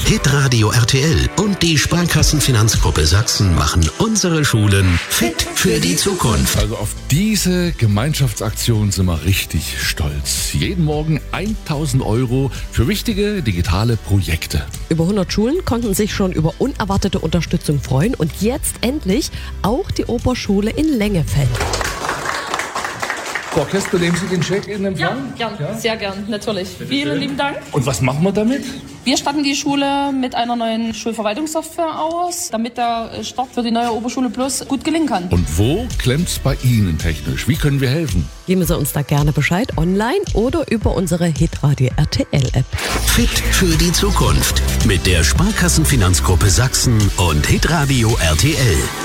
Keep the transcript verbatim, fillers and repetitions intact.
Hitradio R T L und die Sparkassenfinanzgruppe Sachsen machen unsere Schulen fit für die Zukunft. Also auf diese Gemeinschaftsaktion sind wir richtig stolz. Jeden Morgen tausend Euro für wichtige digitale Projekte. Über hundert Schulen konnten sich schon über unerwartete Unterstützung freuen und jetzt endlich auch die Oberschule in Lengefeld. Frau Kesper, nehmen Sie den Scheck in Empfang? Ja, gern, ja? Sehr gern, natürlich. Vielen lieben Dank. Und was machen wir damit? Wir statten die Schule mit einer neuen Schulverwaltungssoftware aus, damit der Start für die neue Oberschule Plus gut gelingen kann. Und wo klemmt's bei Ihnen technisch? Wie können wir helfen? Geben Sie uns da gerne Bescheid online oder über unsere Hitradio R T L App. Fit für die Zukunft mit der Sparkassenfinanzgruppe Sachsen und Hitradio R T L.